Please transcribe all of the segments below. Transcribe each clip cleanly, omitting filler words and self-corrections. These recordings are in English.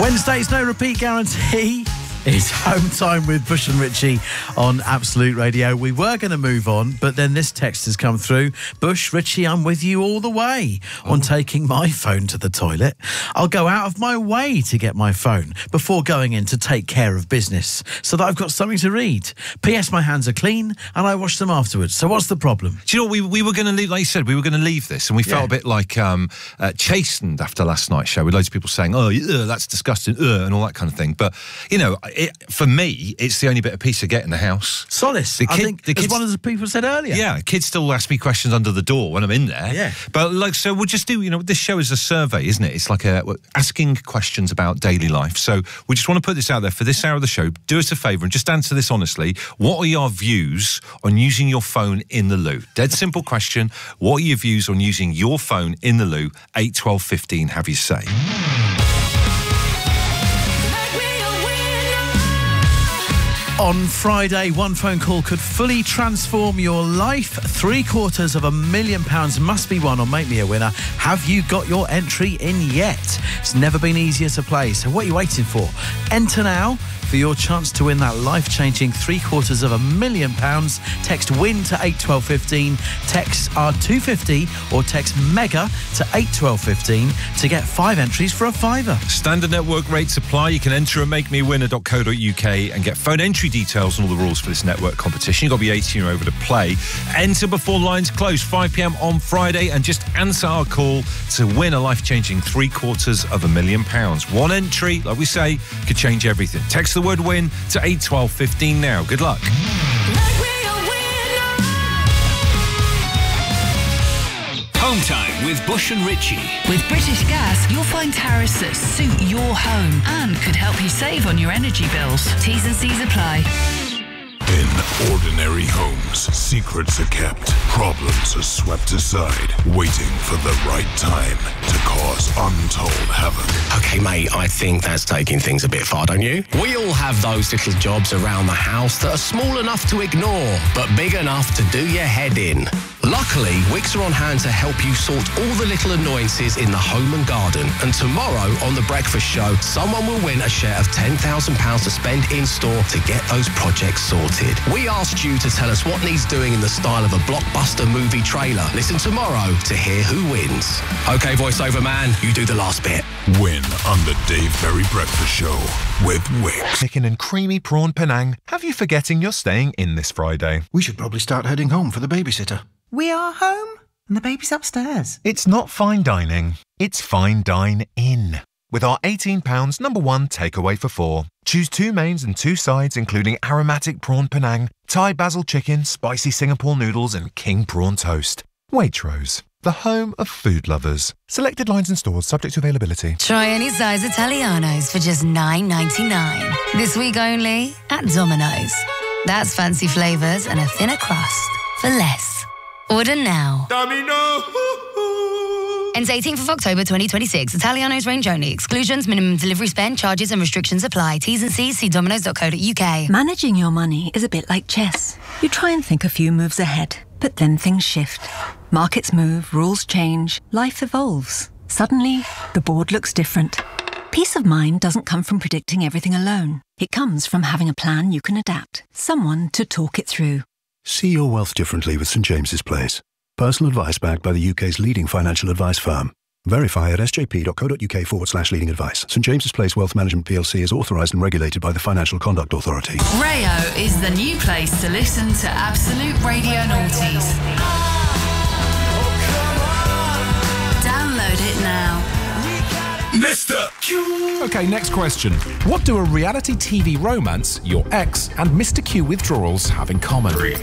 Wednesday's no repeat guarantee. It's home time with Bush and Richie on Absolute Radio. We were going to move on, but then this text has come through. Bush, Richie, I'm with you all the way on taking my phone to the toilet. I'll go out of my way to get my phone before going in to take care of business so that I've got something to read. P.S. My hands are clean and I wash them afterwards. So what's the problem? Do you know what? We were going to leave, like you said, we were going to leave this, and we felt a bit like chastened after last night's show with loads of people saying, oh, that's disgusting, and all that kind of thing. But, you know, for me, it's the only bit of peace I get in the house. Solace, I think, as one of the people said earlier. Yeah, kids still ask me questions under the door when I'm in there. Yeah. But, so we'll just do, this show is a survey, isn't it? It's like asking questions about daily life. So we just want to put this out there for this hour of the show. Do us a favour and just answer this honestly. What are your views on using your phone in the loo? Dead simple question. What are your views on using your phone in the loo? 8, 12, 15, have your say. On Friday, one phone call could fully transform your life. £750,000 must be won on Make Me a Winner. Have you got your entry in yet? It's never been easier to play, so what are you waiting for? Enter now for your chance to win that life-changing £750,000. Text WIN to 81215. Texts are 250 or text MEGA to 81215 to get 5 entries for a £5. Standard network rates apply. You can enter at makemewinner.co.uk and get phone entry details and all the rules for this network competition. You've got to be 18 or over to play. Enter before lines close, 5 p.m. on Friday, and just answer our call to win a life-changing £750,000. One entry, like we say, could change everything. Text the word WIN to 81215 now. Good luck. Home time with Bush and Richie. With British Gas, you'll find tariffs that suit your home and could help you save on your energy bills. T's and C's apply. In ordinary homes, secrets are kept, problems are swept aside, waiting for the right time to cause untold havoc. Okay, mate, I think that's taking things a bit far, don't you? We all have those little jobs around the house that are small enough to ignore, but big enough to do your head in. Luckily, Wix are on hand to help you sort all the little annoyances in the home and garden. And tomorrow on The Breakfast Show, someone will win a share of £10,000 to spend in-store to get those projects sorted. We asked you to tell us what needs doing in the style of a blockbuster movie trailer. Listen tomorrow to hear who wins. OK, voiceover man, you do the last bit. Win on The Dave Berry Breakfast Show with Wix. Chicken and creamy prawn Penang. Have you forgetting you're staying in this Friday? We should probably start heading home for the babysitter. We are home and the baby's upstairs. It's not fine dining, it's fine dine in. With our £18 #1 takeaway for 4. Choose 2 mains and 2 sides, including aromatic prawn Penang, Thai basil chicken, spicy Singapore noodles and king prawn toast. Waitrose, the home of food lovers. Selected lines and stores subject to availability. Try any size Italianos for just $9.99. This week only at Domino's. That's fancy flavours and a thinner crust for less. Order now. Domino! Ends 18th of October 2026. Italianos range only. Exclusions, minimum delivery spend, charges and restrictions apply. T's and C's, see dominos.co.uk. Managing your money is a bit like chess. You try and think a few moves ahead, but then things shift. Markets move, rules change, life evolves. Suddenly, the board looks different. Peace of mind doesn't come from predicting everything alone. It comes from having a plan you can adapt. Someone to talk it through. See your wealth differently with St James's Place. Personal advice backed by the UK's leading financial advice firm. Verify at sjp.co.uk/leading advice. St James's Place Wealth Management PLC is authorised and regulated by the Financial Conduct Authority. Rayo is the new place to listen to Absolute Radio Noughties. Download it now. Mr. Q. Okay, next question. What do a reality TV romance, your ex, and Mr. Q withdrawals have in common? 3, 2,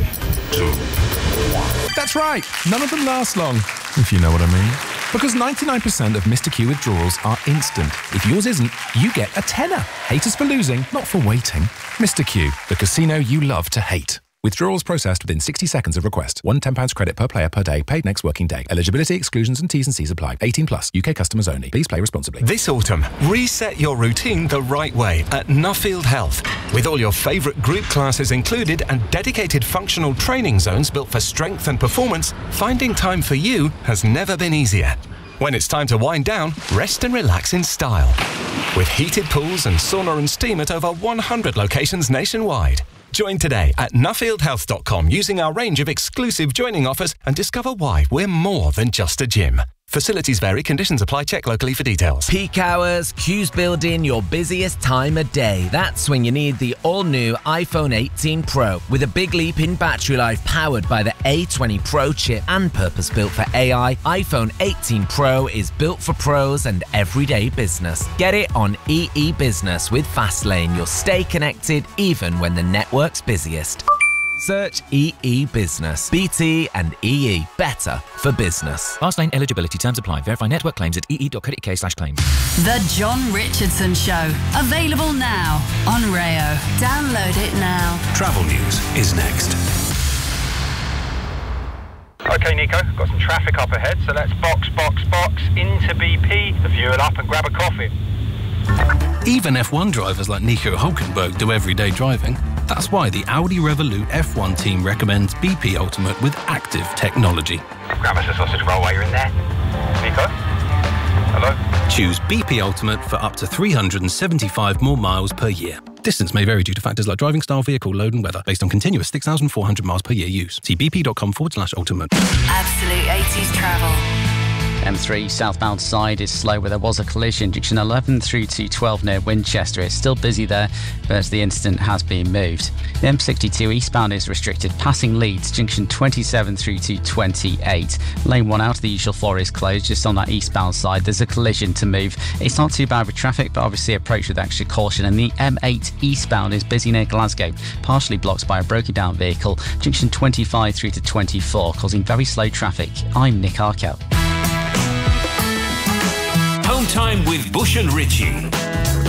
1. That's right. None of them last long, if you know what I mean. Because 99% of Mr. Q withdrawals are instant. If yours isn't, you get a tenner. Haters for losing, not for waiting. Mr. Q, the casino you love to hate. Withdrawals processed within 60 seconds of request. £1 credit per player per day, paid next working day. Eligibility, exclusions and T's and C's apply. 18 plus. UK customers only. Please play responsibly. This autumn, reset your routine the right way at Nuffield Health. With all your favourite group classes included and dedicated functional training zones built for strength and performance, finding time for you has never been easier. When it's time to wind down, rest and relax in style. With heated pools and sauna and steam at over 100 locations nationwide. Join today at nuffieldhealth.com using our range of exclusive joining offers and discover why we're more than just a gym. Facilities vary, conditions apply, check locally for details. Peak hours, queues building, your busiest time of day. That's when you need the all-new iPhone 18 Pro with a big leap in battery life powered by the A20 Pro chip and purpose-built for AI. iPhone 18 Pro is built for pros and everyday business. Get it on EE Business with Fastlane. You'll stay connected even when the network's busiest. Search EE Business. BT and EE. Better for business. Fastlane eligibility terms apply. Verify network claims at ee.co.uk/claims. The John Richardson Show. Available now on Rayo. Download it now. Travel news is next. OK, Nico, got some traffic up ahead, so let's box into BP, the fuel up and grab a coffee. Even F1 drivers like Nico Hülkenberg do everyday driving. That's why the Audi Revolut F1 team recommends BP Ultimate with active technology. Grab us a sausage roll while you're in there. Nico? Hello? Choose BP Ultimate for up to 375 more miles per year. Distance may vary due to factors like driving style, vehicle load and weather, based on continuous 6,400 miles per year use. See bp.com/ultimate. Absolute 80s travel. M3 southbound side is slow where there was a collision. Junction 11 through to 12 near Winchester. It's still busy there, but the incident has been moved. The M62 eastbound is restricted, passing Leeds. Junction 27 through to 28. Lane 1 out of the usual floor is closed. Just on that eastbound side, there's a collision to move. It's not too bad with traffic, but obviously approach with extra caution. And the M8 eastbound is busy near Glasgow, partially blocked by a broken down vehicle. Junction 25 through to 24, causing very slow traffic. I'm Nick Arkell. Home time with Bush and Richie.